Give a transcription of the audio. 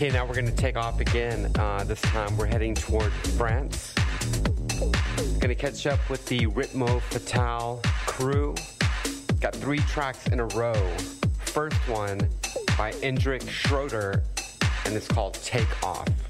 Okay, now we're going to take off again. This time we're heading toward France. Going to catch up with the Ritmo Fatale crew. Got 3 tracks in a row. First one by Indrik Schroeder, and it's called Take Off.